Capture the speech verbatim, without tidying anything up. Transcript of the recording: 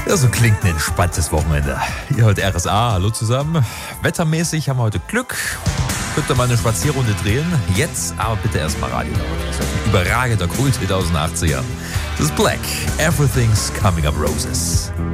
Ja, so klingt ein entspanntes Wochenende. Ihr hört R S A, hallo zusammen. Wettermäßig haben wir heute Glück. Könnt ihr mal eine Spazierrunde drehen. Jetzt aber bitte erstmal Radio laut. Das ist ein überragender Kult aus den achtzigern. Das ist Black. Everything's Coming Up Roses.